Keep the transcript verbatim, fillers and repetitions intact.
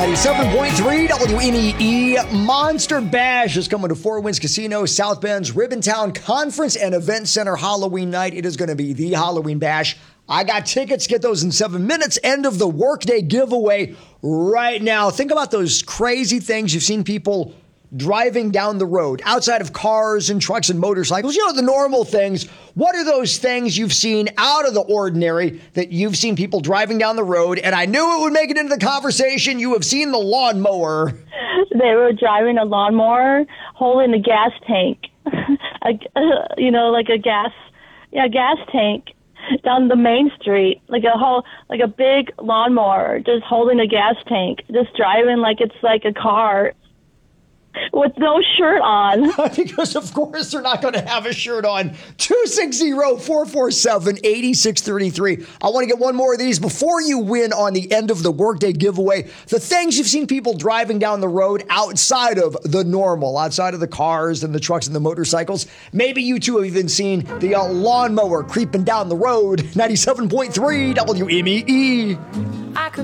ninety-seven point three W M E E. Monster Bash is coming to Four Winds Casino, South Bend's Ribbontown Conference and Event Center Halloween night. It is going to be the Halloween Bash. I got tickets. Get those in seven minutes. End of the workday giveaway right now. Think about those crazy things you've seen people driving down the road outside of cars and trucks and motorcycles. You know, the normal things. What are those things you've seen out of the ordinary that you've seen people driving down the road? And I knew it would make it into the conversation. You have seen the lawnmower. They were driving a lawnmower holding a gas tank, a, uh, you know, like a gas, yeah, gas tank down the main street, like a whole, like a big lawnmower, just holding a gas tank, just driving like it's like a car. With no shirt on. Because, of course, they're not going to have a shirt on. two six zero, four four seven, eight six three three. I want to get one more of these before you win on the end of the workday giveaway. The things you've seen people driving down the road outside of the normal, outside of the cars and the trucks and the motorcycles. Maybe you two have even seen the uh, lawnmower creeping down the road. ninety-seven point three W M E E.